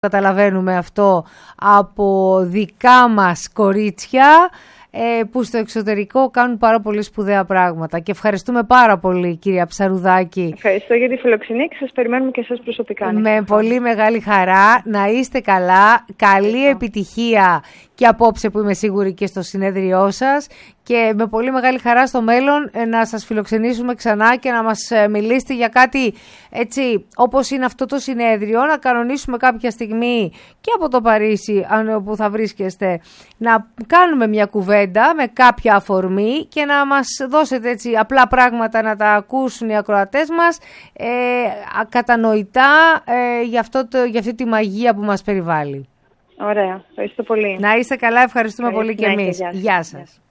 καταλαβαίνουμε αυτό από δικά μας κορίτσια που στο εξωτερικό κάνουν πάρα πολύ σπουδαία πράγματα. Και ευχαριστούμε πάρα πολύ, κυρία Ψαρουδάκη. Ευχαριστώ για τη φιλοξενία και σας περιμένουμε και εσάς προσωπικά. Με πολύ μεγάλη χαρά. Να είστε καλά. Καλή επιτυχία και απόψε, που είμαι σίγουρη, και στο συνέδριό σας. Και με πολύ μεγάλη χαρά στο μέλλον να σας φιλοξενήσουμε ξανά και να μας μιλήσετε για κάτι έτσι όπως είναι αυτό το συνέδριο, να κανονίσουμε κάποια στιγμή και από το Παρίσι, που θα βρίσκεστε, να κάνουμε μια κουβέντα με κάποια αφορμή και να μας δώσετε έτσι απλά πράγματα να τα ακούσουν οι ακροατές μας, κατανοητά, για αυτή τη μαγεία που μας περιβάλλει. Ωραία, ευχαριστώ πολύ. Να είστε καλά, ευχαριστούμε πολύ και εμείς. Γεια σας.